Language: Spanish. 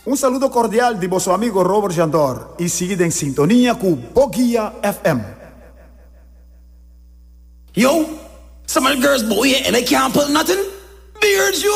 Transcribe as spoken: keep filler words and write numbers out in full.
Un saludo cordial de vostro amigo Robert Jandor y sigue en sintonía con Bogia F M. Yo, some of the girls boy and they can't pull nothing. Beards, yo.